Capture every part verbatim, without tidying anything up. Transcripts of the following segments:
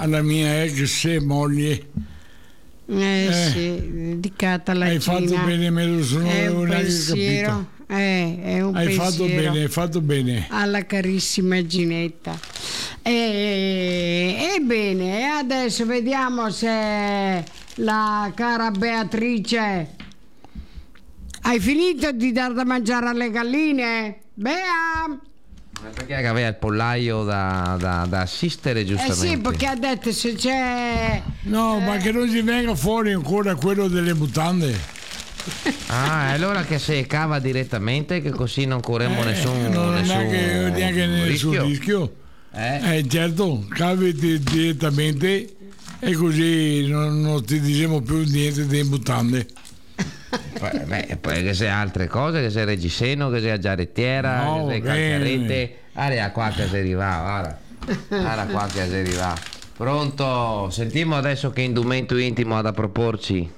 alla mia ex moglie. Eh, eh sì, dedicata alla hai Cina. Hai fatto bene, me lo sono è un neanche pensiero, capito. Eh, è un hai pensiero fatto bene, hai fatto bene. Alla carissima Ginetta. E, ebbene, adesso vediamo se la cara Beatrice hai finito di dar da mangiare alle galline? Bea! Perché aveva il pollaio da, da, da assistere, giustamente. Eh sì, perché ha detto se c'è... No, eh... ma che non si venga fuori ancora quello delle mutande. Ah, allora che se cava direttamente, che così non corremo eh, nessun, non nessun neanche, neanche nessun rischio. rischio. Eh? eh certo, cavi direttamente e così non, non ti diciamo più niente delle mutande. Beh, poi che sia altre cose, che sia reggiseno, che sia giarettiera, no, che sia calcarete, area qua che si arriva, guarda, area qua che si arriva. Pronto? Sentiamo adesso che indumento intimo ha da proporci.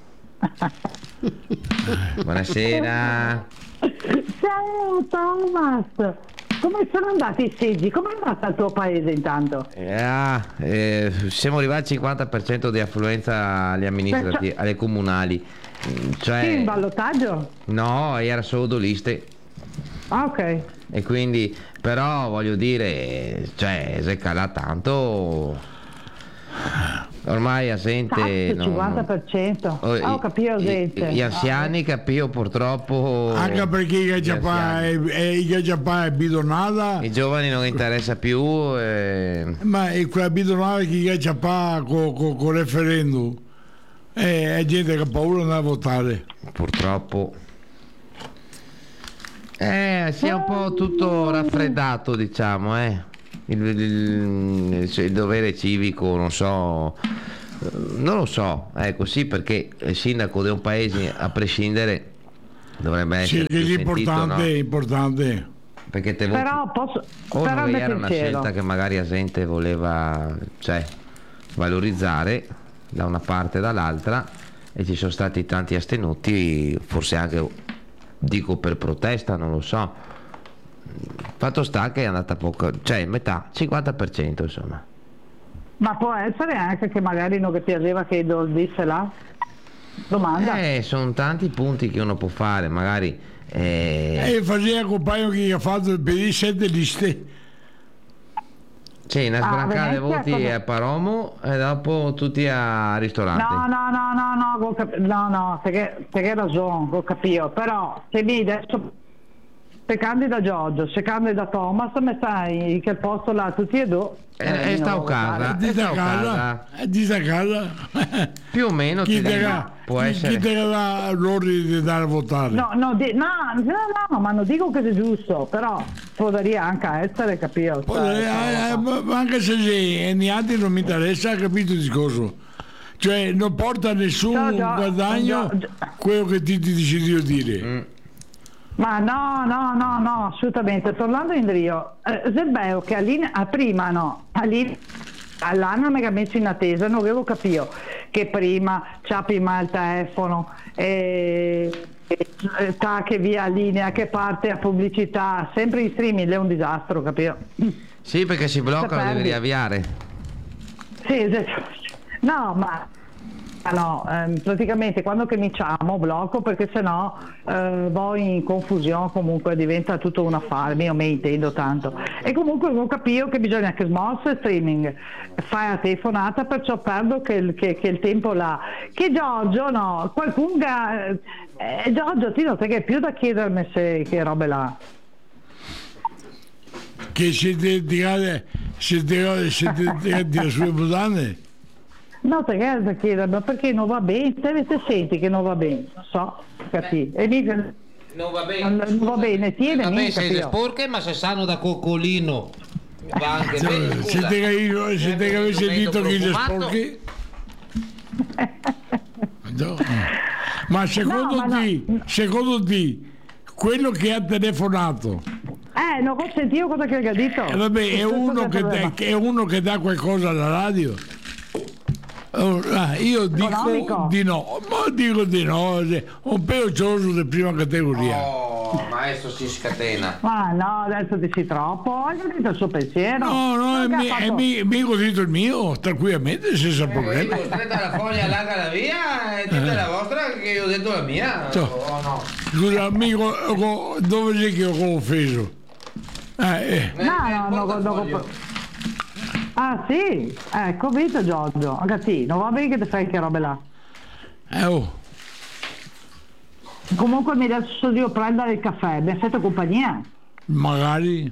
Buonasera. Ciao Thomas, come sono andati i seggi? Come è andata il tuo paese intanto? Eh, eh, siamo arrivati al cinquanta per cento di affluenza agli amministrativi, alle comunali. Cioè, sì, in ballottaggio? No, era solo liste. Ah, ok. E quindi, però voglio dire, cioè, se cala tanto, ormai assente. Cazzo, cinquanta per cento. No, no. Oh, capivo gente. Gli anziani, capivo purtroppo. Anche perché i Giappà è, è bidonata. I giovani non interessa più. Eh. Ma è quella bidonata che i Giappà con co, co referendum. Eh, è gente che ha paura di votare. Purtroppo. Eh, si è un po' tutto raffreddato, diciamo, eh. Il, il, il, il dovere civico, non so, non lo so, ecco sì, perché il sindaco di un paese, a prescindere, dovrebbe essere sì, più che è sentito, importante, no? importante. Perché te però posso, o però magari era una scelta che magari la gente voleva, cioè, valorizzare da una parte e dall'altra, e ci sono stati tanti astenuti, forse anche, dico, per protesta, non lo so. Fatto sta che è andata poco, cioè metà, cinquanta per cento insomma. Ma può essere anche che magari non che piaceva che Idol disse là? Domanda. Eh, sono tanti punti che uno può fare, magari. Eh, eh faceva compagno che ha fatto il P D sette liste. Sì, una sbrancata dei voti come... a Paromo e dopo tutti a ristorante. No, no, no, no, no, cap- no, no, perché, perché hai ragione, ho capito, però se mi adesso se candida Giorgio, se candida Thomas, mi stai che posto là tutti e due. Eh, eh, sta a casa, di sta casa, di sta casa. Più o meno chi ti te dico, ga, può chi, essere. Chi te dà l'ordine di andare a votare? No, no, di, no, no, no, ma non dico che è giusto, però potrebbe anche essere, capito? Cioè, eh, eh, ma anche se sì, niente non mi interessa, capito il discorso? Cioè non porta nessun no, no, guadagno no, no. quello che ti, ti decido dire. Mm. Ma no, no, no, no, assolutamente. Tornando in Rio, eh, se è vero che all'in- a prima no, all'anno mi ha messo in attesa, non avevo capito che prima c'ha prima il telefono e, e, e ta che via linea, che parte a pubblicità, sempre in streaming è un disastro, capito? Sì, perché si blocca, lo devi riavviare. Sì, esatto. No, ma no, ehm, praticamente quando cominciamo blocco perché sennò eh, poi in confusione comunque diventa tutto un affare, io mi intendo tanto e comunque non capisco che bisogna che smosse streaming fai la telefonata, perciò perdo che il, che, che il tempo là che Giorgio no, qualcuno eh, Giorgio ti nota che è più da chiedermi se che robe là che siete tirate siete tirate le sue mutande. No, perché da chiedere, ma perché non va bene? Se, se senti che non va bene, non so, capì? E mica non va bene, non, non va bene, tiene va bene, siete sporche, ma se sanno da coccolino va anche cioè, bene. Siete che siete che avete sentito che si sporchi? No. Ma secondo no, ma te, no. secondo te, quello che ha telefonato Eh, non ho sentito cosa che ha detto. Eh, vabbè, è uno che, da, è uno che dà qualcosa alla radio. Oh, ah, io dico Economico. di no, ma dico di no, un peoccioso di prima categoria. Oh, ma questo si scatena. Ma no, adesso dici troppo, hai capito il suo pensiero? No, no, è, Non mi, che ha è fatto- mi, mi cosito il mio, tranquillamente, senza problemi. Eh, stretta la foglia larga la via e dite la vostra che io ho detto la mia, Ciao. o no? Scusa, amico, co- dove sei che ho offeso? Eh, eh. Nel- No, nel no, no, no, portafoglio. no. Ah sì, ecco, visto Giorgio, ragazzi, non va bene che ti fai che robe là. eh oh. Comunque mi adesso io prendere il caffè, mi hai fatto compagnia? Magari.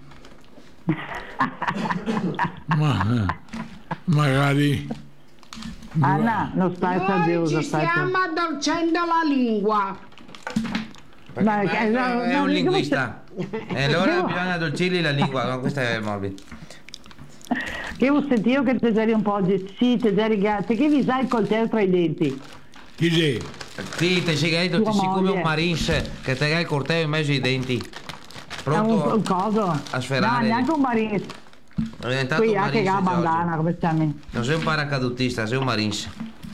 Ma, eh, magari. Anna, non stai Noi saggiosa, ci stai stiamo addolcendo la lingua. Perché Dai, il maestro eh, no, è no, un io linguista e allora Io- bisogna addolcirgli la lingua, no, questa è morbida. Che ho sentito che ti eri un po' oggi, sì, ti eri gatti, che vi sai il coltello tra i denti? Chi sei? Sì, ti sei Tua siccome moglie. un marines che ti ha il coltello in mezzo ai denti. È un, un Pronto coso? a sferrare. No, neanche un marino. È diventato Qui un anche marines, la Giorgio. bandana, come si chiama? Non sei un paracadutista, sei un marines.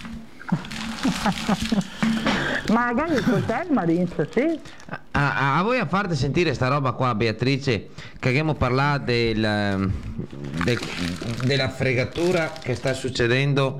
Magari il coltello marino, sì. A, a- a voi a parte sentire sta roba qua, Beatrice, che abbiamo parlato del, ehm, del- della fregatura che sta succedendo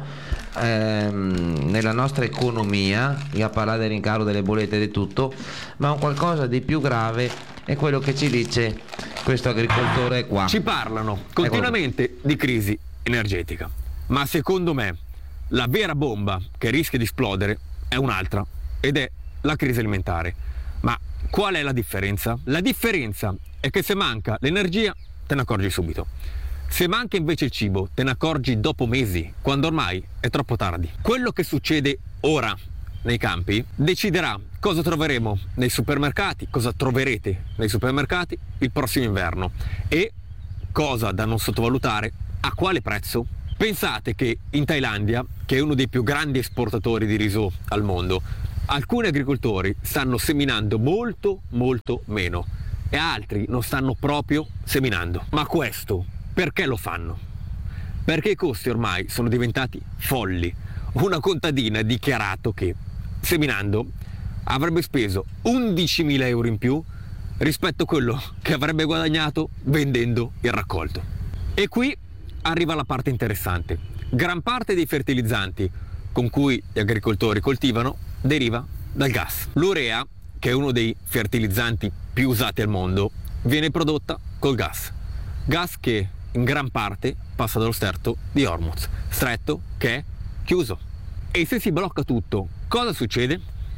ehm, nella nostra economia, io a parlare del rincaro delle bollette e di tutto, ma un qualcosa di più grave è quello che ci dice questo agricoltore qua. Ci parlano continuamente di crisi energetica, ma secondo me la vera bomba che rischia di esplodere è un'altra, ed è la crisi alimentare. Ma qual è la differenza? La differenza è che se manca l'energia te ne accorgi subito. Se manca invece il cibo te ne accorgi dopo mesi, quando ormai è troppo tardi. Quello che succede ora nei campi deciderà cosa troveremo nei supermercati, cosa troverete nei supermercati il prossimo inverno e, cosa da non sottovalutare, a quale prezzo. Pensate che in Thailandia, che è uno dei più grandi esportatori di riso al mondo, alcuni agricoltori stanno seminando molto molto meno e altri non stanno proprio seminando. Ma questo perché lo fanno? Perché i costi ormai sono diventati folli. Una contadina ha dichiarato che seminando avrebbe speso undicimila euro in più rispetto a quello che avrebbe guadagnato vendendo il raccolto. E qui arriva la parte interessante. Gran parte dei fertilizzanti con cui gli agricoltori coltivano deriva dal gas. L'urea, che è uno dei fertilizzanti più usati al mondo, viene prodotta col gas. Gas che in gran parte passa dallo stretto di Hormuz, stretto che è chiuso. E se si blocca tutto, cosa succede?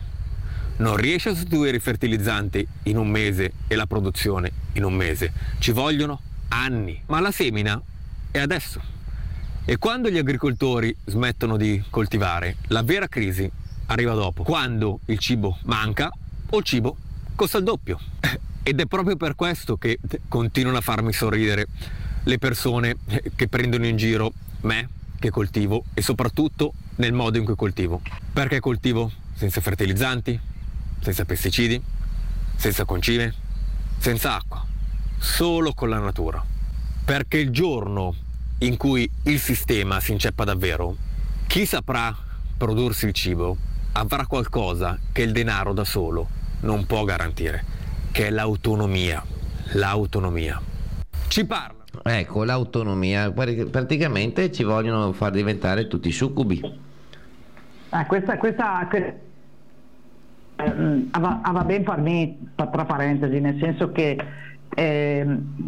Non riesce a sostituire i fertilizzanti in un mese e la produzione in un mese. Ci vogliono anni. Ma la semina è adesso. E quando gli agricoltori smettono di coltivare, la vera crisi arriva dopo, quando il cibo manca o il cibo costa il doppio. Ed è proprio per questo che continuano a farmi sorridere le persone che prendono in giro me che coltivo e soprattutto nel modo in cui coltivo. Perché coltivo senza fertilizzanti, senza pesticidi, senza concime, senza acqua, solo con la natura. Perché il giorno in cui il sistema si inceppa davvero, chi saprà prodursi il cibo avrà qualcosa che il denaro da solo non può garantire, che è l'autonomia. L'autonomia. Ci parla. Ecco, l'autonomia, praticamente ci vogliono far diventare tutti succubi. Eh, questa, questa que- eh, va, va ben per me, tra parentesi, nel senso che ehm,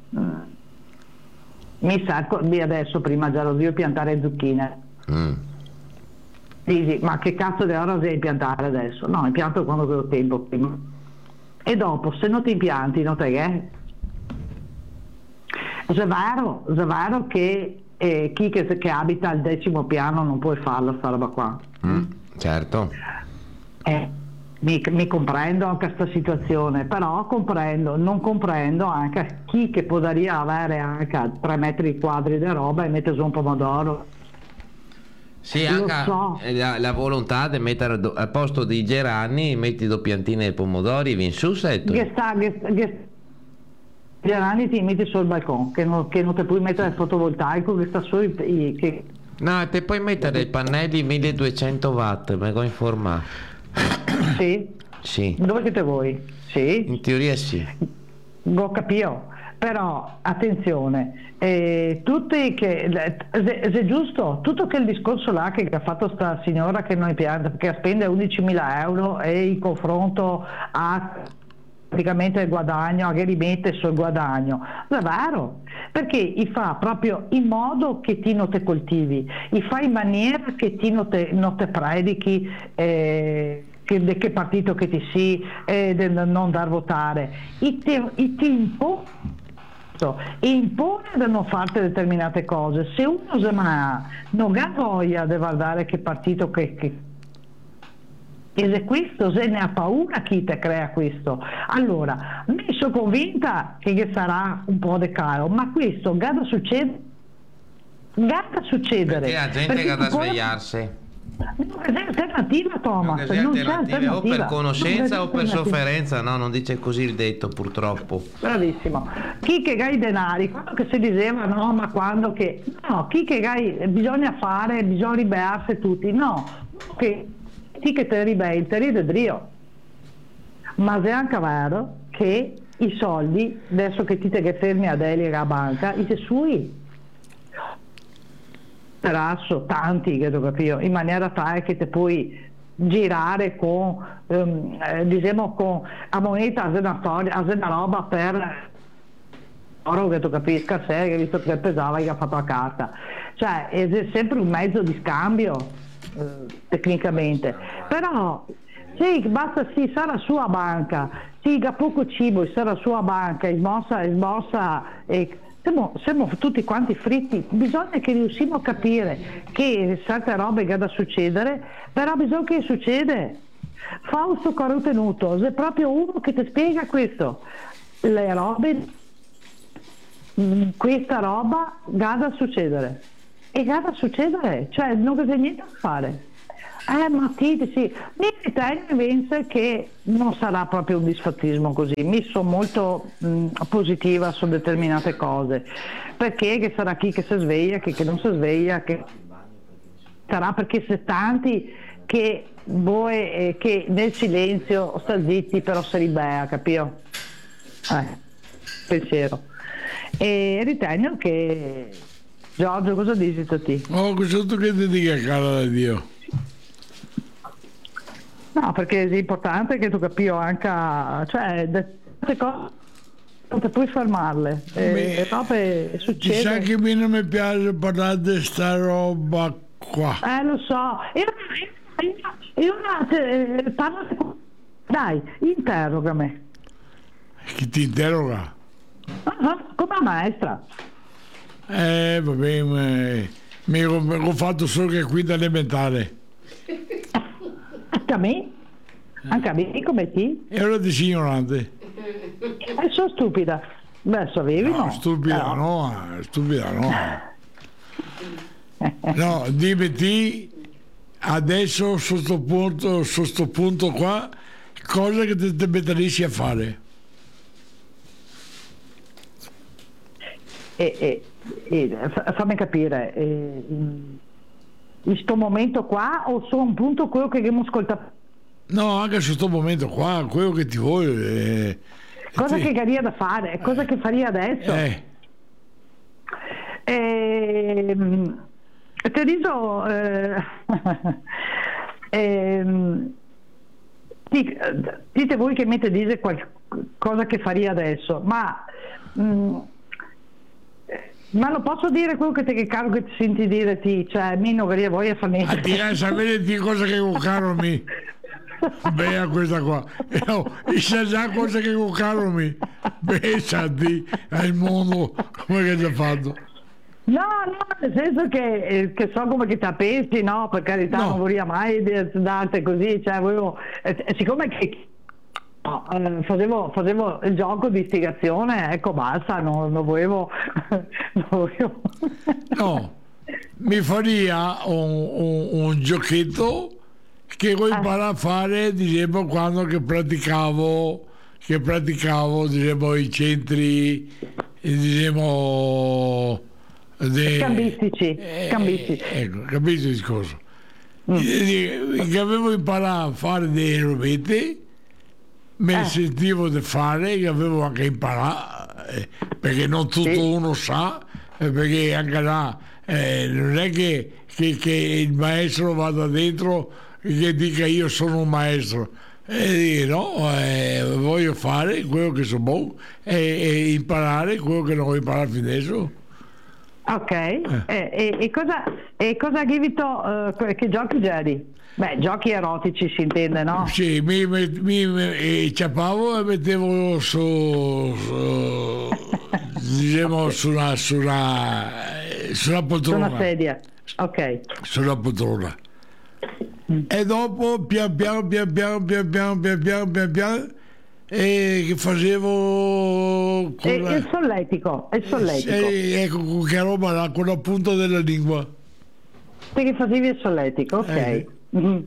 mi sa, io adesso prima già lo zio piantare zucchine. Mm. Dici, ma che cazzo di ora devi piantare adesso? No, impianto quando ho tempo prima. E dopo, se non ti impianti, non te che? È vero, è vero che eh, chi che, che abita al decimo piano non può farlo sta roba qua. Mm, certo. Eh, mi, mi comprendo anche questa situazione, però comprendo, non comprendo anche chi che potrebbe avere anche tre metri quadri di roba e mette su un pomodoro. Sì, Lo anche so. la, la volontà di mettere do- al posto dei gerani, metti due piantine di pomodori e vieni su setto. Che sta, che, che Gerani ti metti sul balcone, che non, che non ti puoi mettere il fotovoltaico, che sta su i, i- che, No, te puoi mettere dei pannelli milleduecento watt, mi devo informare. sì? Sì. Dove siete voi? sì. In teoria sì. Lo capisco. Però attenzione, eh, tutti che se, se giusto, tutto quel discorso là che ha fatto sta signora che noi pianta, che spende undicimila euro e in confronto a praticamente il guadagno, che rimette sul guadagno, non è vero, perché i fa proprio in modo che ti non te coltivi, i fa in maniera che ti non te, non te predichi eh, che, di che partito che ti si e eh, non dar votare, i ti, i ti impone e impone di non fare determinate cose. Se uno se ma non ha voglia di guardare che partito che, che e se questo se ne ha paura chi te crea questo, allora mi sono convinta che sarà un po' di caro, ma questo gada succede gada succedere perché la gente perché gada poi... svegliarsi. Non c'è alternativa, Thomas, Non non c'è c'è alternativa. o per conoscenza o per alternativa. sofferenza, no, non dice così il detto purtroppo. Bravissimo. Chi che gai denari, quando che si diceva no, ma quando che no, chi che gai bisogna fare, bisogna ribearsi tutti, no, che chi che te ribei, te ride Dio. Ma è anche vero che i soldi, adesso che ti te che fermi a delega a banca, i te sui terrazzo, tanti che ho capito, in maniera tale che te puoi girare con ehm, eh, diciamo con a moneta a una roba per oro che tu capisca se che visto che pesava che ha fatto la carta, cioè è sempre un mezzo di scambio eh, tecnicamente, però sì, basta sì, sarà sua banca, sì, ha poco cibo, sarà sua banca, smossa, smossa e Siamo, siamo tutti quanti fritti, bisogna che riusciamo a capire che certe robe che da succedere, però bisogna che succede. Fausto Carotenuto è proprio uno che ti spiega questo, le robe, questa roba ha da succedere, e ha da succedere, cioè non c'è niente da fare. Eh ma ti sì, mi ritengo che non sarà proprio un disfattismo così, mi sono molto mh, positiva su determinate cose, perché che sarà chi che si sveglia, chi che non si sveglia, che sarà perché c'è tanti che, boh, eh, che nel silenzio sta zitti però si ribea, capito? Eh, pensiero. E ritengo che Giorgio, cosa dici tu? Oh, questo tu che ti dica, cara da Dio. No, perché è importante che tu capisci anche, cioè, queste cose non ti puoi fermarle, e robe succede. Sa che a me non mi piace parlare di sta roba qua. Eh, lo so, io, io, io te, parlo, dai, interrogami. Chi ti interroga? Uh-huh, come maestra. Eh, vabbè, ma mi ho fatto solo che qui da elementare. Anche a me? Anche a me come ti? E ora dici ignorante. E sono stupida. Beh, sapevi no? No, stupida no, no, stupida no. No, dimmi ti adesso su sto punto, su sto punto qua, cosa che ti, ti metteresti a fare? E, e, e, fammi capire, e, in questo momento qua o su un punto quello che abbiamo ascoltato? No, anche su questo momento qua, quello che ti vuoi. Eh, cosa ti... che faria da fare, cosa eh. che faria adesso? Eh. E, ti dico, eh, eh, dite voi che mi dite qualcosa che faria adesso, ma mh, ma lo posso dire quello che ti che caro che ti senti dire ti, cioè mi non vorrei voglia fare niente. A ti sapere di cosa che con caro mi. Beh, a questa qua. No, sa già cosa che con caro mi. Beh, sa di al mondo come che ti ha fatto. No, no, nel senso che, eh, che so come che ti pensi, no, per carità, no. Non vorrei mai darte così, cioè volevo, eh, siccome che no, eh, facevo, facevo il gioco di istigazione, ecco basta, non, non volevo, non volevo. No, mi faria un, un, un giochetto che vuoi eh. imparare a fare, diciamo, quando che praticavo, che praticavo, diciamo, i centri, diciamo, de, scambistici, eh, scambistici. Ecco, capisci il discorso? Mm. Che avevo imparato a fare dei robette mi Eh. sentivo di fare, che avevo anche imparato, eh, perché non tutto Sì. uno sa, eh, perché anche là eh, non è che, che- che il maestro vada dentro e che dica io sono un maestro. E dire no, eh, voglio fare quello che so buono e, e imparare quello che non ho imparato fino adesso. Ok, e, e- e cosa, e cosa hai visto, eh, che giochi geri? Beh, giochi erotici si intende, no? Sì, mi, mi, mi, mi e ciappavo e mettevo su, su diciamo sulla, sulla, sulla Su poltrona. una sedia. Ok. Sulla poltrona. E dopo pian piano, pian piano, pian piano, pian piano, pian piano, e che facevo con E la- il solletico, il solletico. e, ecco con che roba là, con la punta della lingua. Te che facevi il solletico, ok. Eh. Mm.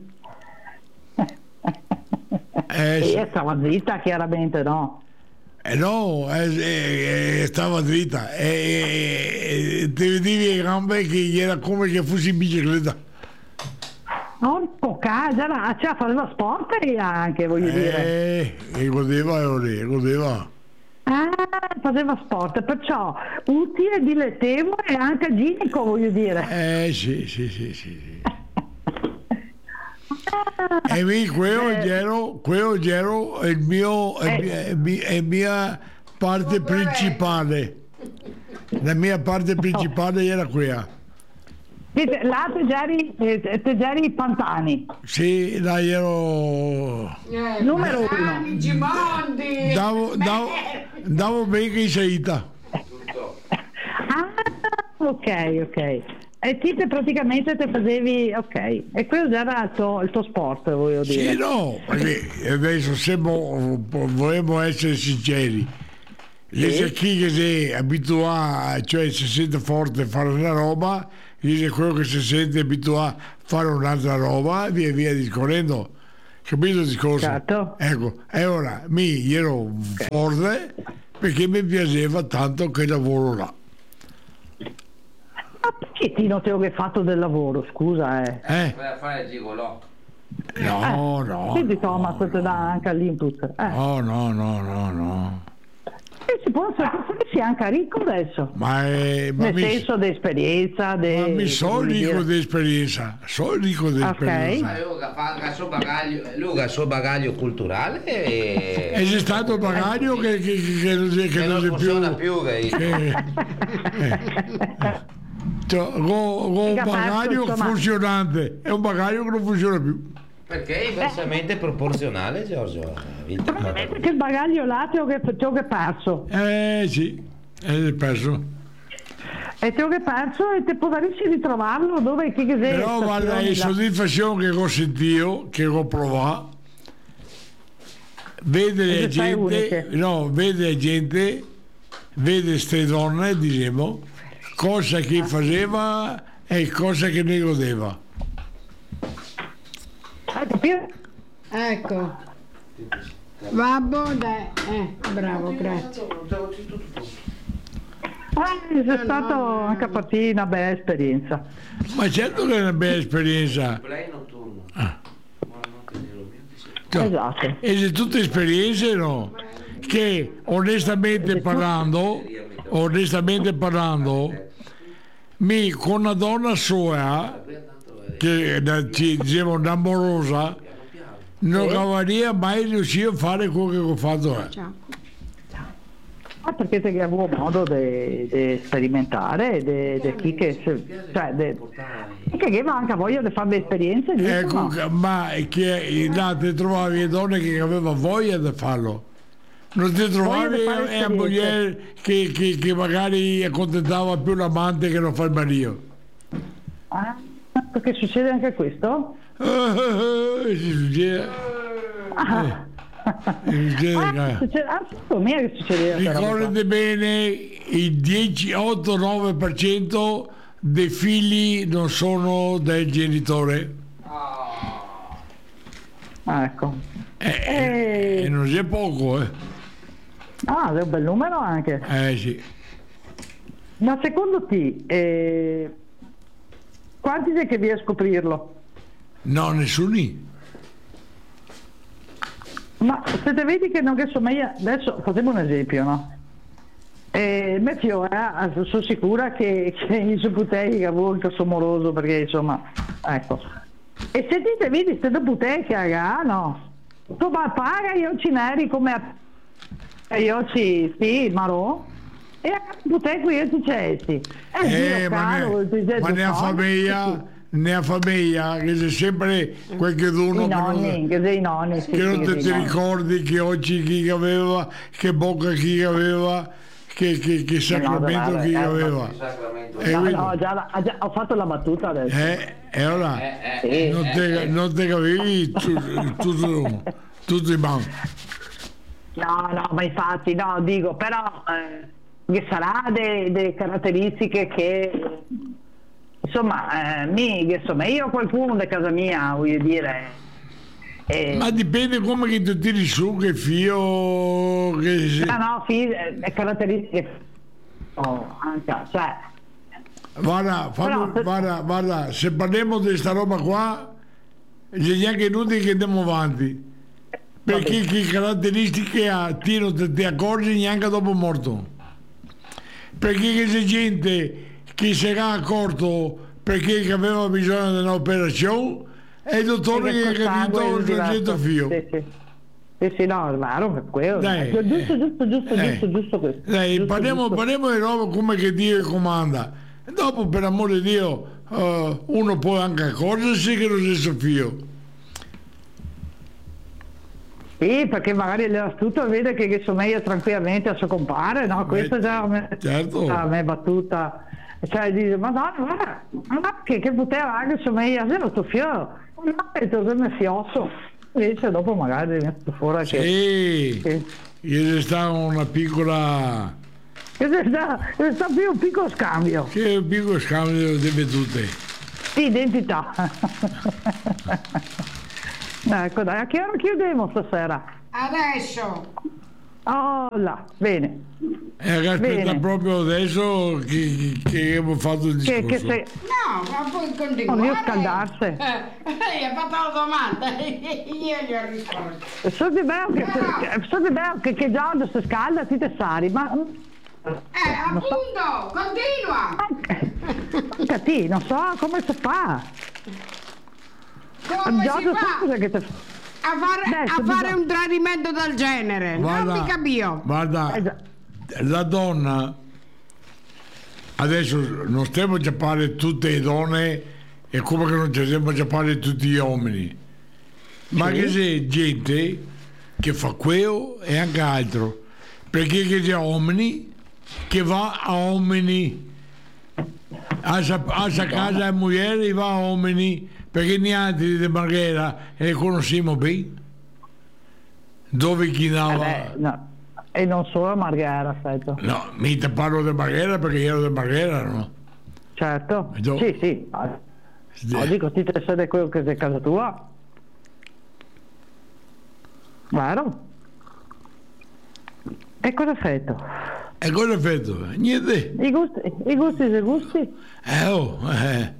Eh, sì. E stava zitta chiaramente, no? Eh no, eh, eh, eh, stava dritta e eh, eh, ti vedevi le gambe che era come che fossi in bicicletta. Porco casa, era- cioè faceva sport lei anche, voglio dire. Eh, e godeva, ero lì, godeva. Ah, faceva sport, perciò utile, dilettevole e anche igienico, voglio dire. Eh sì, sì, sì, sì, sì. E lì quello ero, quello ero il mio, è, Eh. è, mi- è mia parte principale. La mia parte principale era quella. Dite, là te geri, eh, te geri i pantani. Sì, là ero. Eh, Numero Gianni, uno. Gimondi. Davo, davo, davo bene in salita. Ah, ok, ok. E ti te praticamente te facevi, ok. E quello già era il tuo, il tuo sport, voglio dire. Sì, no, perché adesso siamo, vogliamo essere sinceri. Dice chi che si è abituato, cioè si sente forte a fare una roba, dice quello che si sente abituato a fare un'altra roba e via via discorrendo. Capito il discorso? Certo. Ecco, e ora mi ero forte perché mi piaceva tanto quel lavoro là. Ma perché ti notevo che hai fatto del lavoro, scusa, eh? Eh? Per fare il gigolò. No, no. Quindi Thomas ti dà anche l'input. Eh. No, no, no, no, no. E si può sia anche ricco adesso. Ma, è, ma Nel mi, senso di esperienza, di... ma mi sono voglio ricco dire. di esperienza, sono ricco di Ok. esperienza. Ma Luca fa anche il suo bagaglio, Luca ha il suo bagaglio culturale e E c'è stato un bagaglio che, che, che, che non c'è, che che non non c'è funziona più. più, che Eh, eh. Cioè, con, con un Mica bagaglio parto, insomma. funzionante e un bagaglio che non funziona più. perché è inversamente proporzionale, Giorgio. Il Probabilmente che il bagaglio là te ho che, te ho che perso. Eh sì, è perso. E te ho che perso e te potresti ritrovarlo dove che che sei. Però guarda, stazioni le là. soddisfazioni che ho sentito, che ho provato, vede le Queste sai gente, uniche. no, vede gente, vede queste donne, diciamo, cosa che faceva e cosa che ne godeva. Hai capito? Ecco. Vabbè, dai. Eh, bravo, grazie. Eh, è stata anche per te una bella esperienza. Ma certo che è una bella esperienza. play notturno. Cioè, Esatto. e se tutte esperienze no, che onestamente parlando, onestamente parlando, mi con una donna sola, che eh, ci diciamo un'amorosa, non cavaria mai riuscito a fare quello che ho fatto. eh. Ciao. Ah, perché te che avevo modo di sperimentare, di chi che, se- cioè, de, che aveva anche voglia di fare le esperienze, giusto? Ecco, no? ma che là ti trovavi donne che avevano voglia di farlo. Non ti trovavi di fare e a esperienze. moglie che, che, che magari accontentava più l'amante che non fa il marito. Ah, perché succede anche questo? Eh, si succede. Ah, Eh, succede, ah, eh. succede, ah, secondo me che succedeva questa roba qua. Ricordate bene, il dieci, otto, nove per cento dei figli non sono del genitore. Ah, ecco. Eh, Eh. E non c'è poco, eh. Ah, è un bel numero anche. Eh sì. Ma secondo te, eh, quanti c'è che viene a scoprirlo? No, nessuno. Ma se te vedi che non che insomma io adesso facciamo un esempio, no? E me fio, eh, sono sicura che, che in su puteca molto somoroso perché insomma ecco. E se ti te vedi ste puteca, no? Tu va paga io ci neri come io ci sì, marò. E a puteca io ci cessi. Eh, ma ne, ma ne ha famiglia, ne ha famiglia, che c'è sempre qualche d'uno I nonni, che sei i nonni, sì, che non sì, ti, sì, ti no. ricordi che oggi chi aveva, che bocca chi aveva, che, che, che sacramento no, chi eh, aveva. Eh, No, no, già, già, ho fatto la battuta adesso. Eh, e ora Sì. non te, non te capivi tu- tutto, tutto in mano. No, no, ma infatti, no, dico, però eh, che sarà delle caratteristiche che, insomma, eh, mi, che, insomma, io ho qualcuno da casa mia, voglio dire, eh, Ma dipende come che tu tiri su, che fio, che se- no, no, sì, eh, le caratteristiche, oh, anche, cioè, Guarda, fammi- Però- guarda, guarda, se parliamo di sta roba qua, è neanche inutile che andiamo avanti. Perché che caratteristiche ha, ti non te ti accorgi neanche dopo morto. Perché che c'è gente che si era accorto perché che aveva bisogno di un'operazione e il dottore gli ha col sangue capito è il diverso. soggetto fio. Sì, sì. Sì, sì, no, è vero, per quello. Dai, giusto, giusto, giusto, eh. giusto, giusto questo. Dai, Giusto, parliamo, giusto. parliamo di roba come che Dio comanda. E dopo, per amore di Dio, eh, uno può anche accorgersi che è lo stesso fio. Sì, perché magari l'astuto vede che, che somiglia tranquillamente a suo compare, no? Questo già a me, certo. a me è battuta. Cioè dice, madonna, guarda, ma che, che poteva anche somiglia a lo tuo fio, ma è tutto il fiosso. Invece dopo magari viene fuori che... Sì, che c'è stata una piccola, che c'è sta, c'è sta più un piccolo scambio c'è un piccolo scambio di vedute. di identità. Ecco, dai, a che ora chiudiamo stasera? Adesso. Oh là, bene. E aspetta Bene. proprio adesso che, che abbiamo fatto il Che, discorso. che se... No, ma puoi continuare. Non devo scaldarsi. Eh, lei ha fatto la domanda, io gli ho risposto. So di bello che, che, so di bello che, che già si scalda ti te sari, ma Eh, appunto, continua. anche, anche a te, non so come si fa. Come Già si so fa cosa che te... a fare, Adesso a fare bisogna- un tradimento del genere? Non mi capisco. guarda, Eh già. la donna, adesso non stiamo a parlare tutte le donne e come che non ci stiamo a parlare tutti gli uomini, ma che c'è gente che fa quello e anche altro, perché che c'è uomini che va a uomini, a sa, a sa casa e moglie va a uomini, perché neanche di Marghera e le conosciamo bene, dove chi Eh dava. beh, no. E non solo a Marghera, aspetta. No, mica parlo di Marghera perché io ero di Marghera, no? Certo. E dopo? Sì, sì. Ah, no, dico, ti te sei quello che sei a casa tua. Vero? E cosa hai fatto? E cosa ho fatto? Niente. I gusti, i gusti, i gusti? Eh, oh, eh.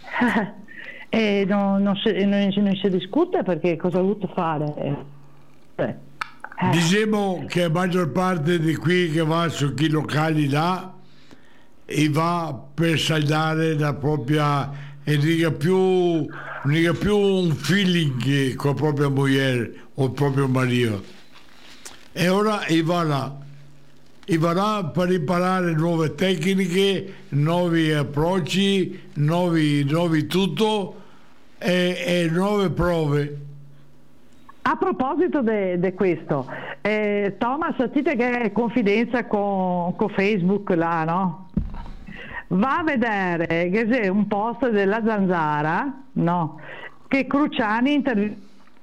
E non, non, si, non, non si discute perché cosa ha voluto fare? Eh. Eh. Diciamo che la maggior parte di qui che va su chi locali là e va per saldare la propria e dica più, dica più un feeling con la propria moglie o il proprio marito. E ora e va là. E va là per imparare nuove tecniche, nuovi approcci, nuovi, nuovi tutto e, e nuove prove. A proposito di questo, eh, Thomas, dite che è confidenza con, con Facebook là, no? Va a vedere che c'è un post della Zanzara, no? Che Cruciani intervista.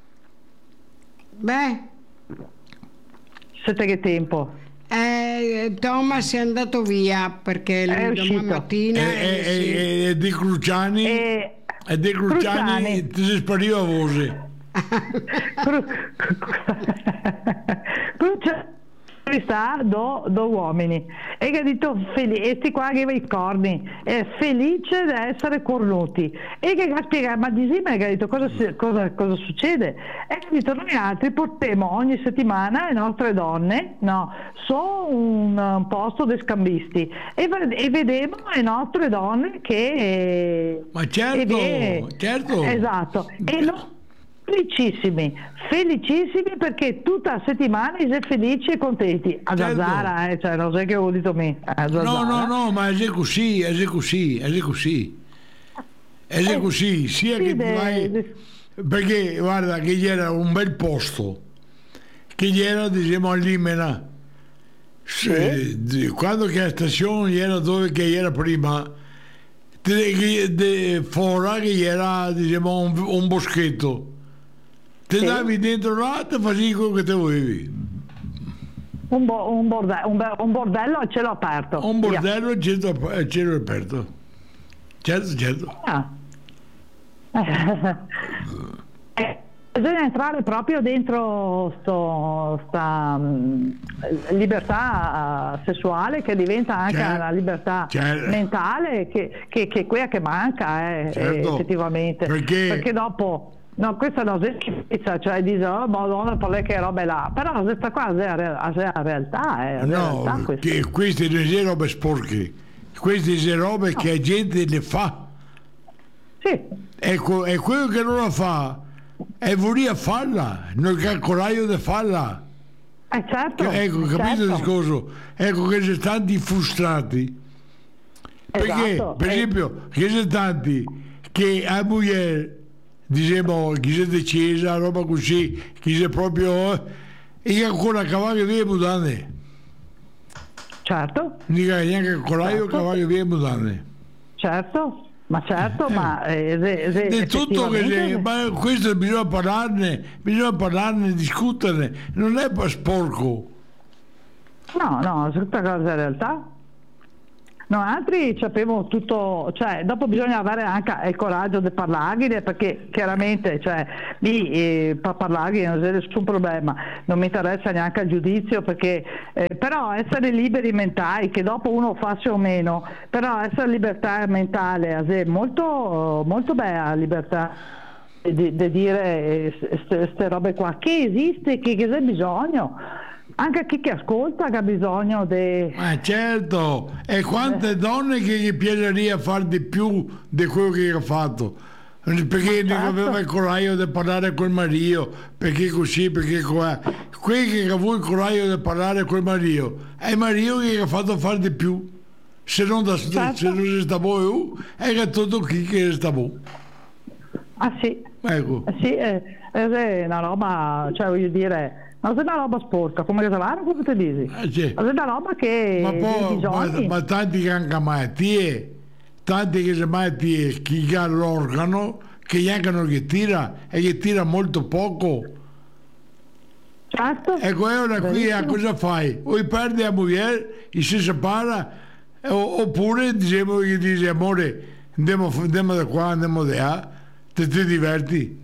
Beh, Siete che tempo? eh, Thomas è andato via perché È lui uscito. domani mattina... E, eh, e- sì. e- e di Cruciani E... e di Cruciani, Cruciani. ti si spariva voce. Cru- Cruciani ci sta due uomini e che ha detto e sti qua che aveva i corni è felice di essere cornuti e che ha spiegato ma di sì, ma che ha detto cosa, cosa, cosa succede e che ha detto noi altri portiamo ogni settimana le nostre donne no, su un, un posto di scambisti e, e vedevamo le nostre donne che ma certo, e, certo. esatto e lo felicissimi, felicissimi perché tutta la settimana si è felici e contenti. A Certo. Zazzara, eh, cioè, non sai che ho detto me. A No, Zazzara. no, no, ma è così, è così, è così. È Eh, così, sia sì, che de- vai... de- Perché guarda che era un bel posto, che era diciamo a Limena. Se- di- Quando che la stazione era dove che era prima, te- che- de- fuori che era diciamo un, un boschetto. Ti Sì. davi dentro là, ti facevi quello che te volevi. un, bo- un, borde- un, be- un bordello a cielo aperto. Un Via. bordello a cielo a cielo aperto. Certo, certo. Ah. Eh, bisogna entrare proprio dentro sto, sta mh, libertà sessuale che diventa anche Certo, la libertà certo. mentale che, che, che è quella che manca eh, Certo, effettivamente perché- dopo no, questa è una schifezza, cioè dice oh madonna per lei che roba è là però questa qua è la, è la realtà è la realtà No, questa. che queste non sono robe sporche, queste sono robe che la gente le fa. Sì, Ecco, e quello che non la fa è voleva farla, non ha il coraggio di farla. eh, certo, Ecco, capito certo. il discorso? Ecco che c'è tanti frustrati. Perché, Esatto, per eh. esempio, che c'è tanti che a moglie, diciamo, chi si è decisa, roba così, chi si è proprio... eh, e che ancora cavallo via mutande. certo, Mica neanche il coraggio Certo. cavallo via mutande. certo, ma certo, ma eh, se- se- Di tutto che effettivamente- c'è, ma questo bisogna parlarne, bisogna parlarne, discuterne, non è per sporco. no, no, è tutta cosa in realtà. No, altri sapevano tutto, cioè dopo bisogna avere anche il coraggio di parlargli perché chiaramente cioè, lì eh, per parlargli non c'è nessun problema, non mi interessa neanche il giudizio perché eh, però essere liberi mentali, che dopo uno faccia o meno, però essere libertà mentale è molto, molto bella libertà di, di dire queste robe qua, che esiste, che, che c'è bisogno. Anche chi che ascolta che ha bisogno di... Ma certo, e quante donne che gli piacerebbe fare di più di quello che ha fatto. Perché non certo. aveva il coraggio di parlare col marito, perché così, perché qua. Quelli che ha avuto il coraggio di parlare col marito, è il marito che ha fatto fare di più. Se non, da, Certo. se non si sta più, è che tutto chi che sta più. Ah sì, Ecco. eh sì, è, è una roba, cioè voglio dire... Non è una roba sporca, come che salare, come te dici? Eh, sì. È una roba che Ma dei poi, ma, bisogni. ma tanti che hanno malattie, tanti che hanno malattie, chi ha l'organo, che neanche non che tira, e che tira molto poco. Certo. Ecco, e ora qui a Benissimo. cosa fai? O perdi la moglie, e si separa, o- oppure diciamo che dice amore, andiamo, andiamo da qua, andiamo da là, te ti diverti.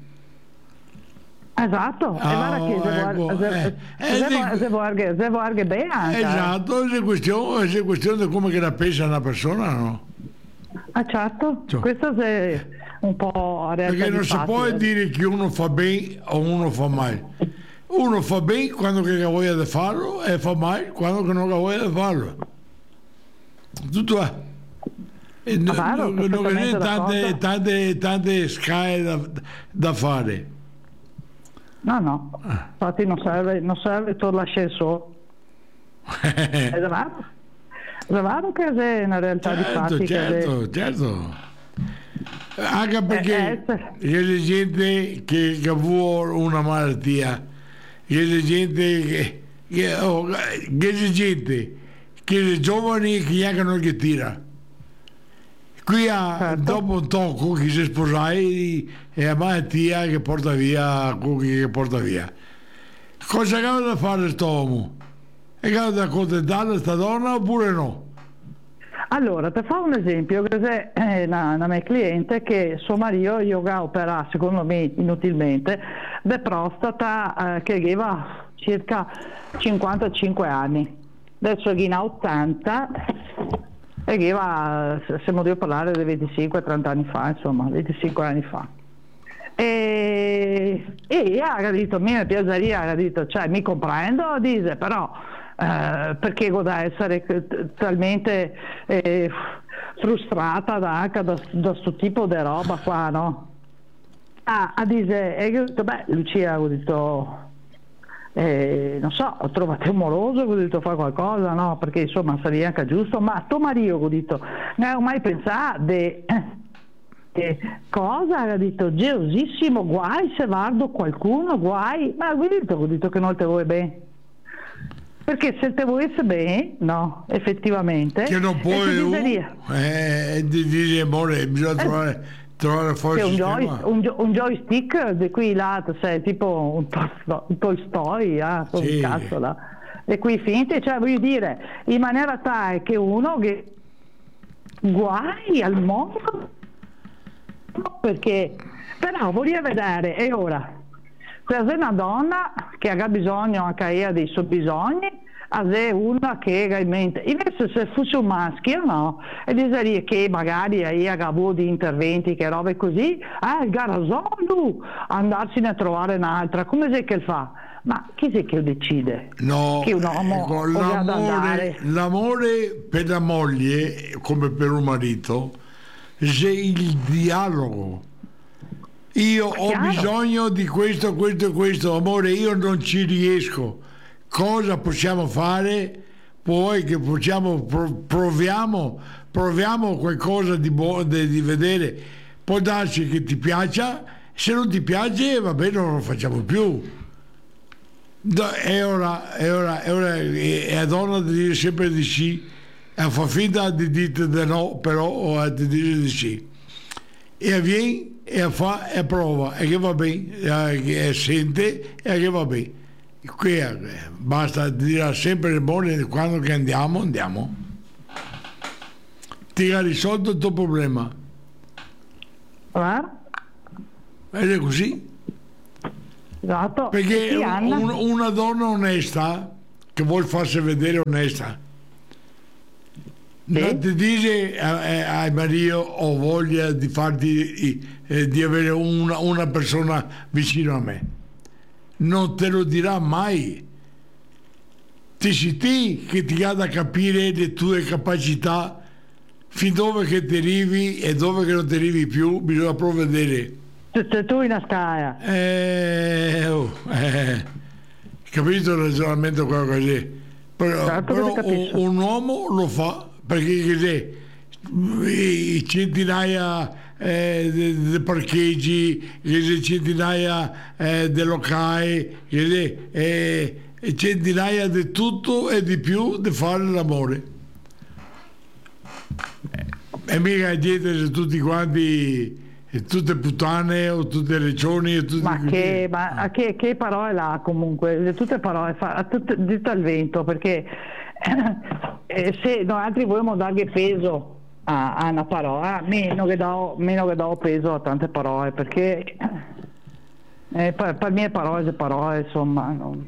Esatto, Ah, e guarda che se ecco, vuoi- se- eh, se eh, vuoi- se vuoi se vuoi anche bene anche. Esatto, è questione, è questione di come che la pensa una persona, no? Ah certo, Cioè. questo è un po' a realtà Perché di non si fatti, può eh. dire che uno fa bene o uno fa male. Uno fa bene quando che ha voglia di farlo e fa male quando che non ha voglia di farlo. Tutto è. E no- Ah, vero, no- non ce perfettamente ne tante, d'accordo. tante, tante scale da, da fare. No, no, infatti non serve, non serve tutto l'ascensore. È vero. È vero che è una realtà di Certo, fatti che certo, certo. Anche Eh, perché eh, c'è gente che, che vuole una malattia, c'è gente che, che, oh, c'è gente che è giovane che neanche non che tira. Qui ha, Certo. dopo un tocco che si sposai è la malattia che porta via quello che porta via. Cosa acaba da fare sto uomo? È acaba da accontentare sta donna oppure no? Allora, ti fa un esempio, che è eh, una, una mia cliente che suo marito yoga opera, secondo me inutilmente, di prostata eh, che aveva circa cinquantacinque anni. Adesso chi ha ottanta e chi va, siamo di parlare di venticinque trenta anni fa, insomma, venticinque anni fa. E, e ha detto, a me mi piacerebbe, ha detto, cioè mi comprendo, dice, però eh, perché da essere talmente eh, frustrata da anche da questo tipo di roba qua, no? Ah, ah, dice, e io ho detto, beh, Lucia, ho detto, eh, non so, ho trovato amoroso, ho detto, fare qualcosa, no? Perché insomma sarebbe anche giusto, ma tuo marito, ho detto, non ho mai pensato di... Eh, cosa? Ha detto geosissimo, guai se guardo qualcuno, guai, ma ho detto, ho detto che non te vuoi bene, perché se te volesse bene, no, effettivamente che non puoi uh, eh, di dire amore, bisogna eh, trovare, trovare fuori un, joy, un, un joystick di qui là, sei tipo un, un Toy Story, eh, sì. Un cazzo là, e qui finite, cioè voglio dire, in maniera tale che uno che guai al mondo, perché però voglio vedere, e ora se è una donna che ha bisogno anche io dei suoi bisogni, è una che realmente invece se fosse un maschio, no, e diceria che magari io ha avuto di interventi che robe così, eh, il garazolo andarsene a trovare un'altra, come se che fa? Ma chi è che decide? No, che un uomo ecco, l'amore, l'amore per la moglie come per un marito c'è il dialogo. Io ho Chiaro. bisogno di questo, questo e questo, amore, io non ci riesco. Cosa possiamo fare? Poi che possiamo, proviamo, proviamo qualcosa di buono di vedere. Può darsi che ti piaccia, se non ti piace, va bene, non lo facciamo più. È ora, è ora, è ora, è la donna di dire sempre di sì. E fa finta di dire di no, però o di dire di sì. E viene e fa e prova e che va bene, e sente e che va bene. Qui basta dire sempre il buono quando che andiamo, andiamo. Ti ha risolto il tuo problema. Eh? Ed è così. Esatto. Perché un, una donna onesta che vuol farsi vedere onesta. Non ti dice ai marito ho voglia di farti eh, di avere una, una persona vicino a me, non te lo dirà mai. Ti sei te che ti ha da capire le tue capacità, fin dove che ti arrivi e dove che non ti arrivi più, bisogna provvedere. Se tu in una scala eh, oh, eh, capito il ragionamento qua così, però, certo, però un, un uomo lo fa perché i centinaia eh, di parcheggi, le centinaia eh, di locali, eh, centinaia di tutto e di più di fare l'amore. E mica dietro tutti quanti, tutte puttane o tutte regioni. O tutte ma che, ma che, che parole là comunque, tutte parole, fa, tutte, dite al vento, perché eh, se noi altri vogliamo dare peso a, a una parola, meno che, do, meno che do peso a tante parole, perché eh, per, per me parole e parole, insomma, non,